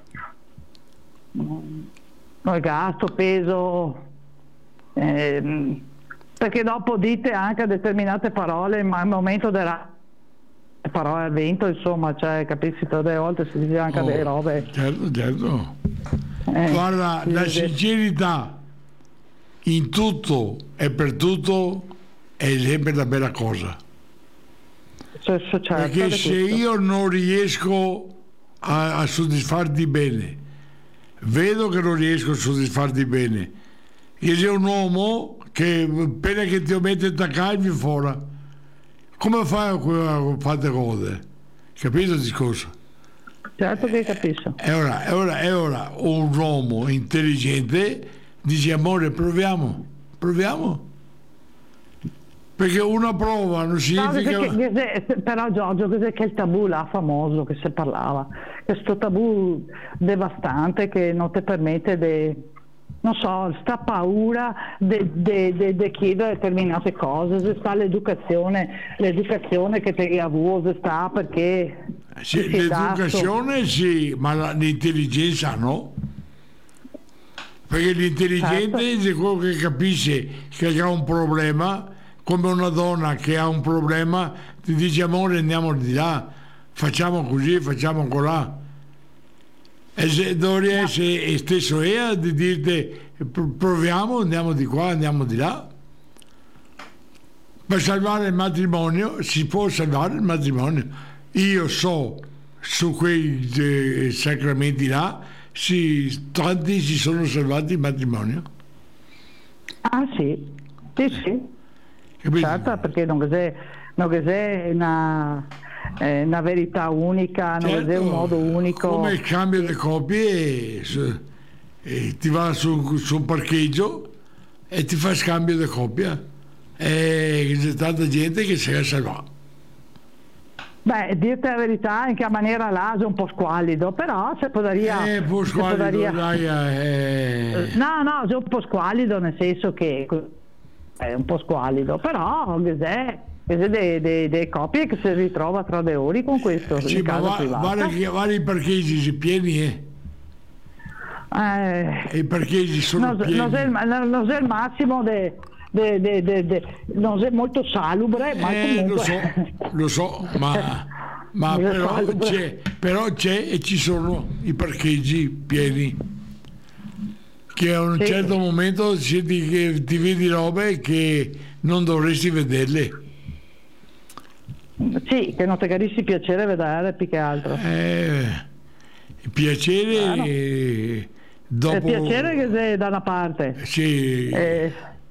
non, non gasto peso, eh, perché dopo dite anche determinate parole, ma al momento della parole al vento, insomma, cioè, capisci, tutte le volte si dice anche oh, delle robe. Certo, certo. Eh, guarda, sì, la sincerità in tutto e per tutto è sempre una bella cosa. Cioè, certo, perché se io non riesco a, a soddisfarti bene, vedo che non riesco a soddisfarti bene, io sei un uomo che appena che ti mette a calvi fuori, come fai a fare cose? Capito il discorso? Certo che capisco. E ora, e ora, e ora un uomo intelligente dice amore proviamo, proviamo. Perché una prova non significa... No, che, che, però Giorgio, cos'è che il tabù là famoso che si parlava? Questo tabù devastante che non ti permette di... non so, sta paura di chiedere determinate cose, se sta l'educazione, l'educazione che ti ha avuto, sta perché Sì, sì, l'educazione sì, ma la- l'intelligenza no. Perché l'intelligente Certo. è quello che capisce che ha un problema, come una donna che ha un problema, ti dice amore andiamo di là, facciamo così, facciamo colà. E se dovrebbe essere stesso ea di dirti "Pro- proviamo, andiamo di qua, andiamo di là. Per salvare il matrimonio si può salvare il matrimonio. Io so su quei eh, sacramenti là, sì, tanti si sono salvati il matrimonio. Ah sì, sì, sì. Capito? Certo, perché non è, non è una, eh, una verità unica, non è Certo, un modo unico. come il cambio di coppie, eh, eh, ti va su, su un parcheggio e ti fa scambio di coppia. E c'è tanta gente che si è salvata. Beh, dirti la verità, in che maniera là è un po' squallido, però se podaria... Eh, può se squalido, podaria- dai, eh. No, no, è un po' squallido nel senso che è un po' squallido, però c'è delle coppie che si ritrova tra le ore con questo Sì, in ma casa va, privata. guarda che vari parcheggi si pieni, eh. Eh, E i parcheggi sono non, pieni. non è il, non è il massimo de, de- de- de- de- non è molto salubre, ma Eh, lo so, comunque lo so, ma, ma Lo però, so, c'è, però c'è e ci sono i parcheggi pieni. Che a un Sì. certo momento ci- ti, che ti vedi robe che non dovresti vederle. sì, che non ti carissi piacere vedere più che altro. Eh, il piacere Ah, no. eh, dopo... Il piacere che sei da una parte. Sì, Eh,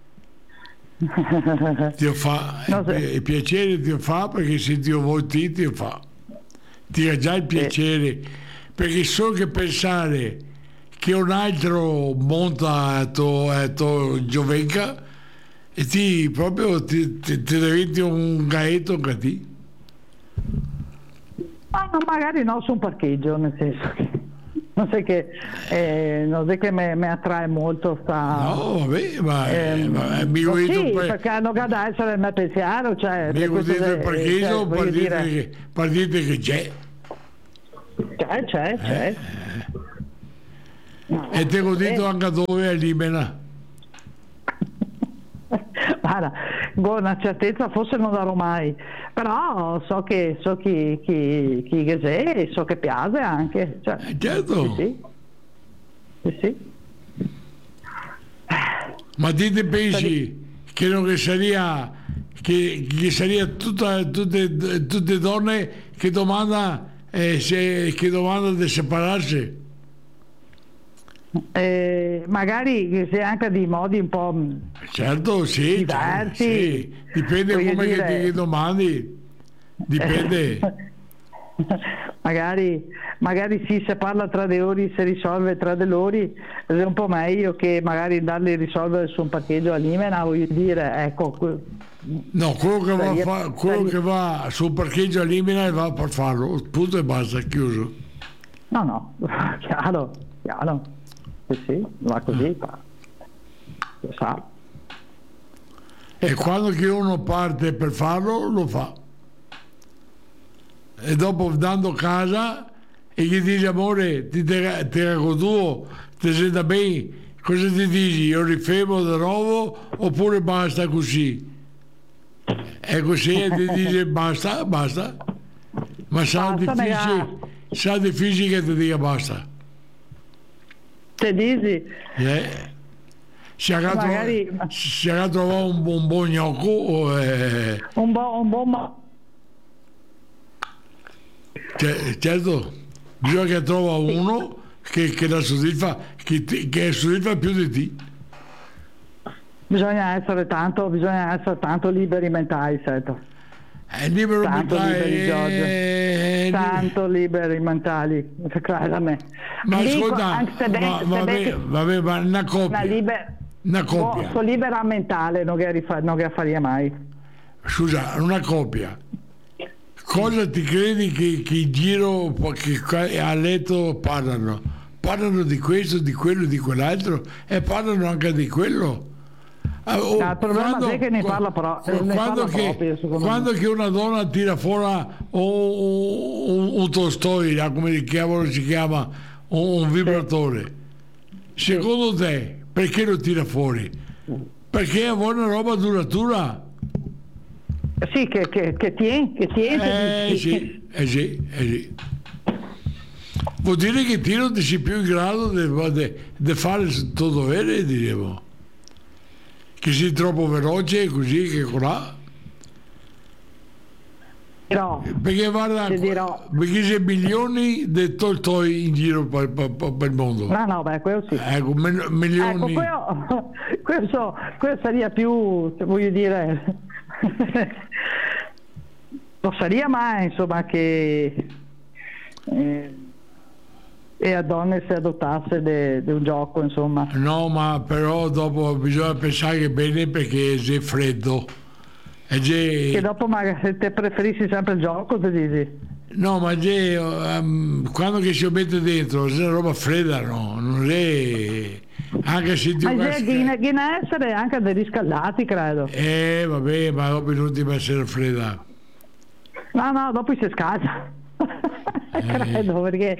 ti fa, No, il, se- pi- il piacere ti fa perché se ti vuoi ti ti fa. Ti ha già il piacere, perché solo che pensare che un altro monta a tuo, a tuo giovenca e ti proprio ti, ti, ti diventi un gaetto così. ma no, magari no su un parcheggio, nel senso che non so che, eh, non so che mi mi attrae molto sta... No, vabbè, ma, Ehm, ma mi no, vedo sì, per- perché non deve essere il mio pensiero, cioè, mi per questo vedo il che- parcheggio, cioè, voglio partite, dire, che, partite che c'è. c'è, c'è, c'è. E te ho detto anche dove è libera. Guarda, con una certezza forse non darò mai, però so che so chi, chi, chi che sei e so che piace anche. Cioè, Eh, certo. sì, sì. Sì, sì. Ma te te pensi che non che saria che, che saria tutta, tutte, tutte donne che domanda eh, se, che domanda di separarsi? Eh, magari che sia anche di modi un po'... Certo, sì, Diversi. sì. Dipende Voglio come che dire- ti domandi. Dipende. magari, magari sì, se parla tra di ore, si risolve tra di loro, è un po' meglio che magari darli a risolvere su un parcheggio a Limena, voglio dire, ecco, que- No, quello che va, a Saria- fa- quello saria- che va sul parcheggio a Limina va per farlo, punto e basta, chiuso. no, no, chiaro, chiaro, sì, sì, va così, fa. Lo sa. E quando che uno parte per farlo, lo fa. E dopo andando a casa e gli dici amore, ti tengo tuo, ti senta bene, cosa ti dici? Io rifemo di nuovo oppure basta così? E così e ti dice basta, basta. Ma sa Basta, difficile, sa difficile che ti dica basta. Te dici, Eh? Se ha Magari- trovato un buon, buon gnocco, eh, un buon, un buon mo- cioè, certo, bisogna che trova uno che, che la soddisfa, che, ti- che soddisfa più di te. bisogna essere tanto, bisogna essere tanto liberi mentali, certo. È libero Tanto mentale, liberi, Giorgio. eh, Tanto liberi mentali, credimi a me. ma Dico, ascolta, anche se ben- ma, se vabbè, ben- vabbè, ma una una coppia, liber- una coppia, Sono libera mentale, non che, rifa- non che faria mai. scusa, una coppia, cosa ti credi che, che in giro che qua- a letto parlano? Parlano di questo, di quello, di quell'altro e parlano anche di quello. Ah, oh, No, il problema quando, è che ne parla, però, qu- ne quando, parla che, proprio, secondo quando me. che una donna tira fuori un, un, un tostoide, come cavolo si chiama, un, un vibratore, secondo te perché lo tira fuori? Perché è buona roba duratura? Sì, che, che, che tiene, che tiene. Eh sì, eh sì, eh sì. Vuol dire che ti non sei più in grado di fare il tuo dovere, dicevo. Che sei troppo veloce così che colà. Dirò, Perché guarda, ti dirò. perché c'è milioni di toltoi in giro per, per, per il mondo. No, no, beh, quello sì. Ecco, mil- Ecco, milioni. quello, questo, questo sarebbe più, voglio dire, non sarebbe mai, insomma, che eh, e a donne si adottasse di un gioco, insomma. No, ma però dopo bisogna pensare bene perché c'è freddo. E c'è... Che dopo magari se te preferisci sempre il gioco, ti dici. No, ma c'è, um, quando che si mette dentro, c'è una roba fredda, no? Non è... Anche se ti... Ma c'è che ne essere anche dei riscaldati, credo. Eh, vabbè, ma dopo non ti va a essere fredda. No, no, dopo si scalda. Credo, perché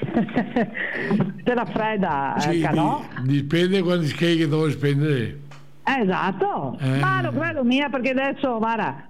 se la fredda, Sì, eh, no? di- dipende quanti scheghi che devo spendere. Eh, esatto, Eh. ma lo quello mia, perché adesso guarda,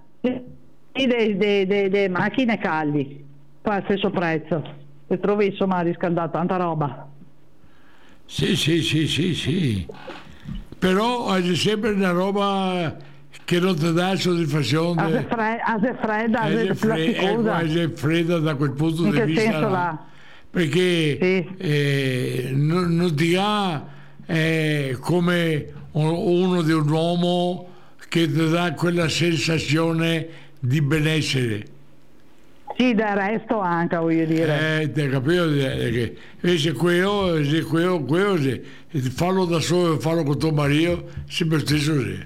le macchine caldi qua al stesso prezzo, se trovi insomma a riscaldare tanta roba. Sì, sì, sì, sì, sì. Però hai sempre una roba che non ti dà soddisfazione. Ase fre- ase fredda, È ase fre- ecco, plasticosa. è fredda da quel punto In di che vista senso là. là? Perché Sì. eh, non, non ti ha eh, come uno di un uomo che ti dà quella sensazione di benessere. Sì, del resto anche, voglio dire. Eh, ti capito? Eh, che invece quello, se quello, quello se farlo da solo, farlo con tuo marito, sempre lo stesso sì.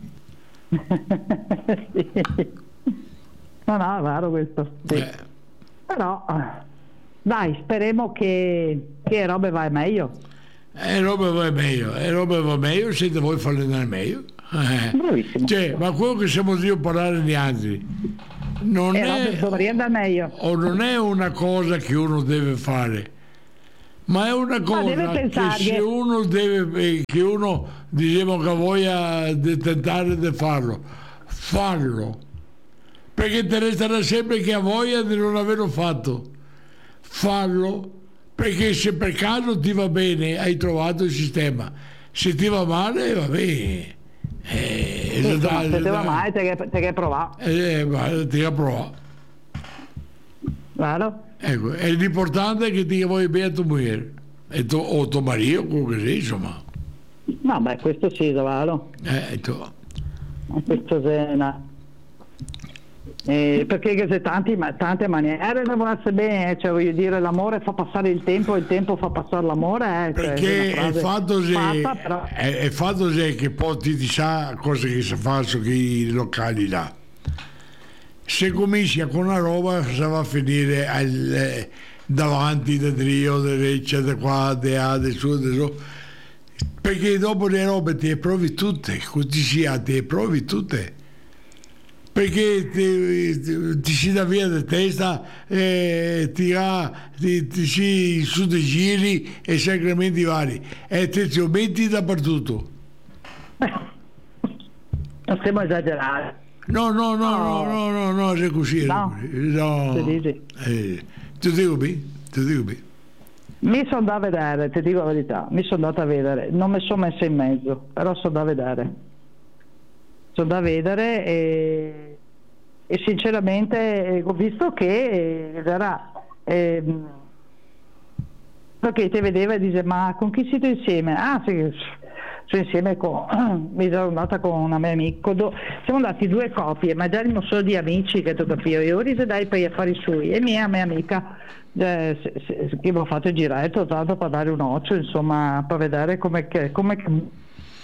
Sì. No, no, è vero questo. Sì. Eh, Però, dai, speriamo che, che robe vai meglio. eh, roba va meglio, eh, roba va meglio se ti vuoi far allenare meglio. Eh. Bravissimo. Cioè, ma quello che siamo io a parlare di altri non E robe è, dovrebbe andare meglio. o non è una cosa che uno deve fare, ma è una cosa deve che pensargli. se uno deve, eh, che uno diciamo che voglia di tentare di farlo, farlo, perché te resterà sempre che ha voglia di non averlo fatto. Fallo, perché se per caso ti va bene hai trovato il sistema, se ti va male va bene. Eh, Sì, esatto, se te va esatto. mai, te che, te che provare. Eh, ma ti ha provato. Vero? Ecco, e l'importante è che ti vuoi bene a tua moglie e tu, o tuo marito, quello che sei, insomma. No, beh, questo sì, vero? Eh, tu. Questo è una... Eh, perché c'è tanti, ma- tante maniere di volersi bene, cioè voglio dire, l'amore fa passare il tempo, il tempo fa passare l'amore. Eh, cioè, Perché è una è frase fatto se, fatta, però... è, è fatto se che poi ti, ti sa cose che si fanno su quei locali là. Se cominci con una roba si va a finire al, eh, davanti da trio, da derecha, da qua, da là, da su, da su. Perché dopo le robe ti le provi tutte, così sia, ti le provi tutte. Perché ti, ti, ti si dà via di testa, eh, ti, ha, ti, ti si su dei giri e sacramenti vari e te ti metti dappertutto. Non stiamo esagerando. No, no, no, no, no, no, no, è così. No. No. Ti dici? Eh, ti dico bene, ti dico bene. Mi sono da vedere, ti dico la verità, mi sono andata a vedere, non mi sono messa in mezzo, però sono da vedere. Sono da vedere e, e sinceramente eh, ho visto che eh, era, ehm, perché ti vedeva e dice ma con chi siete insieme? Ah sì, sono insieme con, mi sono andata con una mia amica, siamo andati due coppie, ma già erano solo di amici che tu capivo, io io dai per gli affari suoi e mia mia amica eh, se, se, che avevo fatto il giretto tanto per dare un occhio, insomma, per vedere come che, come che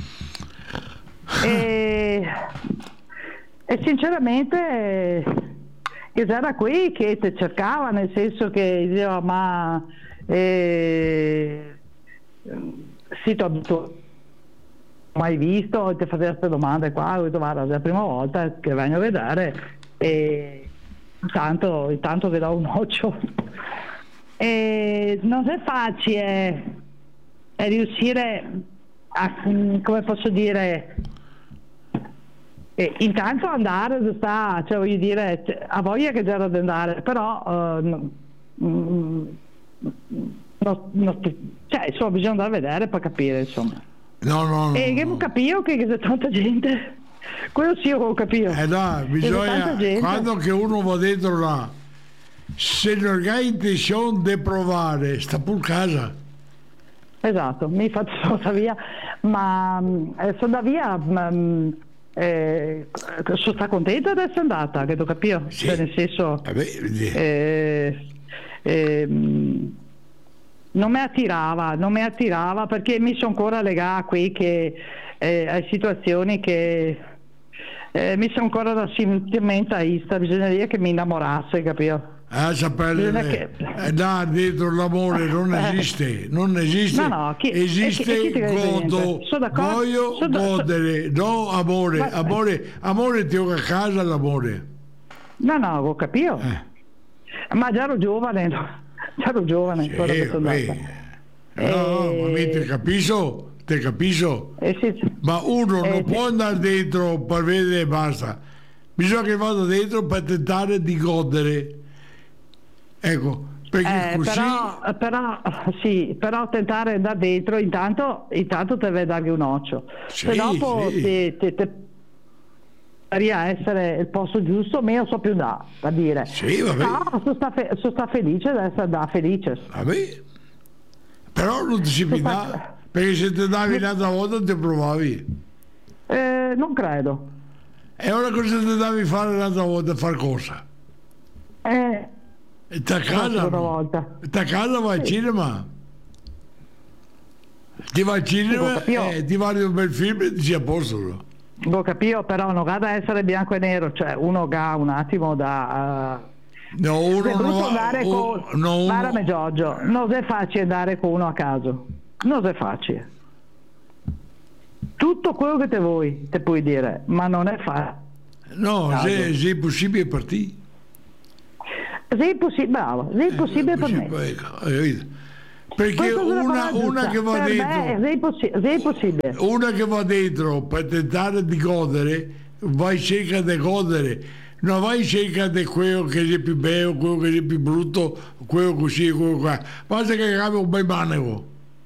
e, e sinceramente che era qui che ti cercava, nel senso che diceva ma eh, si ti abituato mai visto, ti faceva queste domande qua, ho detto guarda, è la prima volta che vengo a vedere e intanto, intanto che do un occhio. E non è facile è riuscire a, come posso dire, e intanto andare dove sta, cioè voglio dire, ha voglia che c'era di andare, però uh, no, mm, no, no, cioè insomma bisogna andare a vedere per capire, insomma. No, no, no. E che ho capito che c'è tanta gente, quello sì ho capito. Eh no, bisogna, quando che uno va dentro là, se non hai intenzione di provare, sta pur casa. Esatto, mi faccio stare via, ma eh, sono da via, ma, eh, sono sta contenta di essere andata, che ho capito, Sì. cioè, nel senso, Vabbè, eh, eh, non mi attirava, non mi attirava perché mi sono ancora legata a qui che, eh, a situazioni che eh, mi sono ancora da sentimentalista, bisogna dire che mi innamorasse, capito? Ah, sapere, Che... eh, là dentro l'amore non esiste, non esiste, No, no, chi- esiste e chi- e chi ti crede godo, niente? Sono d'accordo, voglio sono da- godere, no amore, Ma- amore, amore ti ho a casa l'amore. No, no, ho capito, Eh. ma già ero giovane, no? già ero giovane, Sì, quando che sono vabbè. andata. No, Eh, ma mi te capisco, te capisco, Eh, sì, sì. ma uno Eh, non sì. può andare dentro per vedere e basta, bisogna che vada dentro per tentare di godere, ecco, perché Eh, così... però, però, sì, però tentare da dentro intanto, intanto te deve dargli un occhio, Sì, se dopo sì. ti, ti, ti pari a essere il posto giusto, me io so più da, da dire. Sì, vabbè. No, sono sta, fe- sono sta felice di essere da felice. Vabbè, però non ti si Sto dà, fa- perché se ti davi l'altra volta ti provavi. Eh, non credo. E ora cosa ti davi fare l'altra volta? Far cosa? Eh, E ti a la casa? seconda no? volta. E ti a casa vai al cinema? Ti vai al cinema Sì, ho e ti guardi un bel film e ti sia a posto. No? Lo capisco, però non ha da essere bianco e nero, cioè uno ha un attimo da... Uh, No, uno è brutto non andare va- con... un- no, uno- Guardami Giorgio, non è facile andare con uno a caso, non è facile. Tutto quello che te vuoi, te puoi dire, ma non è facile. no, se, se è possibile per te. Se è possibile, bravo, se è possibile per me. Ecco, hai capito? Perché Questa è la una, parola una giusta. che va per dentro... me, se è, possi- se è possibile. Una che va dentro per tentare di godere, vai cerca di godere, non vai cerca di quello che è più bello, quello che è più brutto, quello così, quello qua. Basta che cambia un bel manico.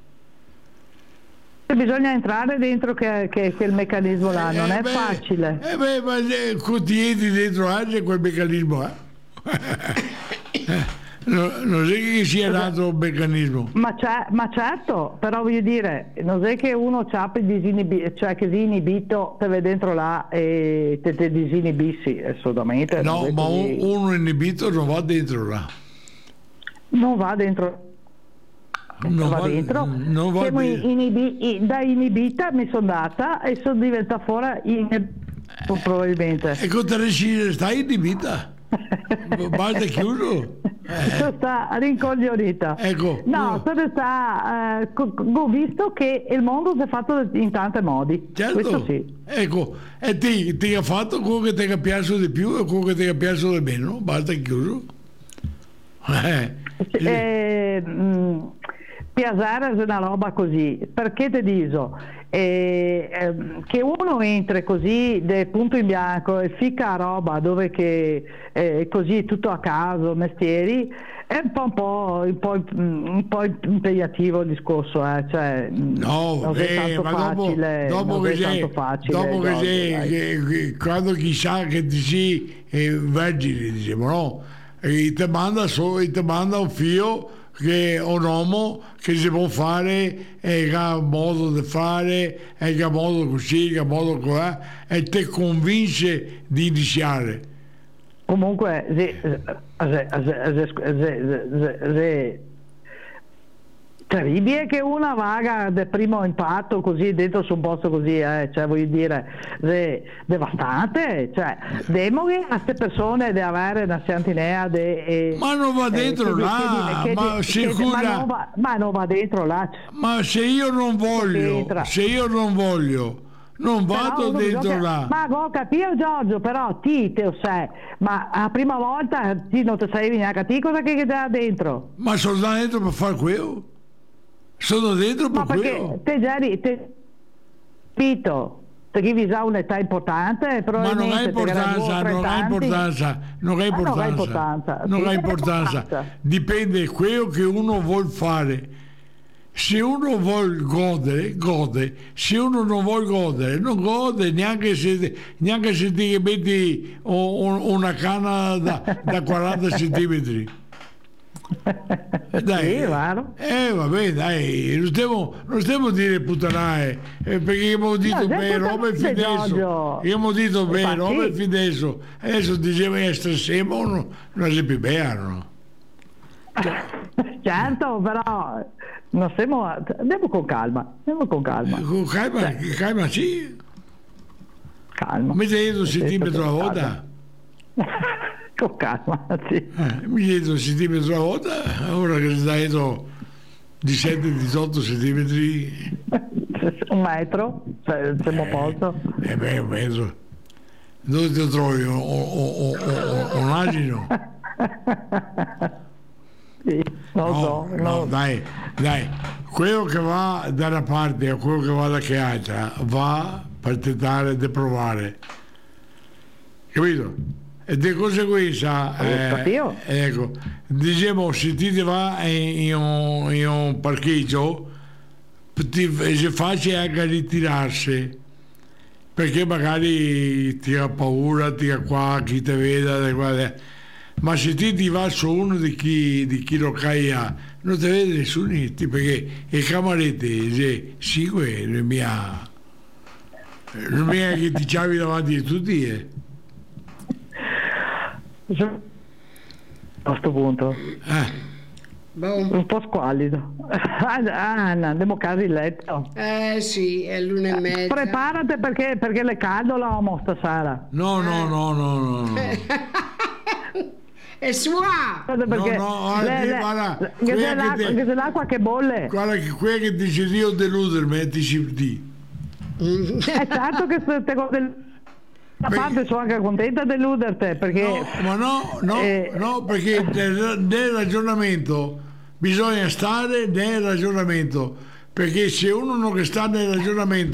Bisogna entrare dentro che, che quel meccanismo là, non Eh è beh, facile. Eh beh, ma se continui dentro anche quel meccanismo. Eh? Eh, no, non è che sia un altro meccanismo. Ma, c'è- ma certo, però voglio dire, non è che uno c'ha per disinibi- cioè che si inibito, te vai dentro là e te, te disinibissi, assolutamente. non No, è ma così. un- uno inibito non va dentro là. Non va dentro. Non va va- dentro. non va Siamo dentro. inibi- i- da inibita mi sono data e sono diventata fuori in- probabilmente. E con te ne stai inibita? Basta chiuso. Eh. Sono sta rincoglionita. Ecco, No, no. sono sta, eh, co- co- ho visto che il mondo si è fatto in tanti modi. Certo, Questo sì. ecco, e ti, ti ha fatto quello che ti è piaciuto di più e quello che ti è piaciuto di meno, basta chiuso. Eh, Eh, mh, piacere è una roba così, perché ti dico eh, ehm, che uno entri così del punto in bianco e fica roba dove che eh, così tutto a caso, mestieri, è un po', un po', un po', un po' impegnativo il discorso, eh, cioè, no, non è vabbè, tanto ma dopo, facile, dopo non che è sei, tanto facile, dopo che Giorgio, sei, dai. che, che, quando chissà che ti sei eh, vergine, diciamo, no? E ti manda, so, e ti manda un figlio che è un uomo che si può fare e che ha modo di fare e che ha modo così, che ha modo qua e ti convince di iniziare. Comunque, se, se, se, se, se, se, se, se terribile che una vaga del primo impatto così dentro su un posto così, eh, cioè voglio dire, de, devastante, cioè demoghi a queste persone di avere una santinea de, e, ma non va eh, dentro che- là, che- che- ma che- sicura- ma non va, ma non va dentro là. Ma se io non voglio, entra. se io non voglio, non vado Però uno dentro bisogna- là. Ma ho capito Giorgio, però ti te lo sai, ma la prima volta ti non ti sapevi neanche a te cosa che che c'era dentro. Ma sono dentro per fare quello? Sono dentro per Ma perché quello? te già eri, te, capito, perché vi sa un'età importante, Ma non ha probabilmente te era due o importanza, tre non ha anni. importanza, non ha Ah, non ha importanza, importanza. non Sì, ha ha importanza. importanza. Dipende quello che uno vuol fare. Se uno vuol godere, gode. Se uno non vuol godere, non gode, neanche se, neanche se ti metti o- o- una canna da, da quaranta centimetri. Dai, Sì, vero. eh vabbè, dai, non stiamo, non stiamo a dire puttanae, eh, perché abbiamo detto No, bene, sempre roba e puttanae, fideso, Giorgio. abbiamo detto bene, Infatti. roba e fideso, adesso diceva essere semo, non, non si più beano. Certo, però non stiamo, andiamo con calma, andiamo con calma, Con calma, calma sì, calma. mi chiedo un Nel senso centimetro che a con volta, calma. Con calma, sì. eh, mi chiedo un centimetro a volta, ora che si dato diciassette diciotto centimetri, Un metro, se siamo a posto. eh beh, un metro, dove ti trovi un, un, un, un asino? Sì, non No, so, no, no. dai, dai, quello che va da una parte a quello che va da che altra va per tentare di provare, capito? E di conseguenza, Eh, capito. ecco, diciamo, se ti va in, in un, in un parcheggio, ti, è facile anche ritirarsi, perché magari ti ha paura, ti ha qua, chi ti vede, guarda. Ma se ti, ti va su uno di chi, di chi lo caia, non ti vede nessuno, perché il camarete se segue non mi ha, non mi ha che ti ciavi davanti a tutti. Eh. A questo punto, Eh, Boh. un po' squallido. Anna, andiamo a casa in letto. Eh sì, è l'una e mezza. Preparati perché, perché le caldo l'uomo stasera. no, no, no, no, no, no. È sua! Perché no, guarda, le- le- guarda, che quella c'è che l'acqua, te- che c'è l'acqua che bolle. Guarda che quella che dice io deludermi è T C D. È certo che se te del... Da Beh- parte sono anche contenta di deluderti perché No, ma no, no, Eh. no, perché nel, nel ragionamento bisogna stare nel ragionamento, perché se uno non sta nel ragionamento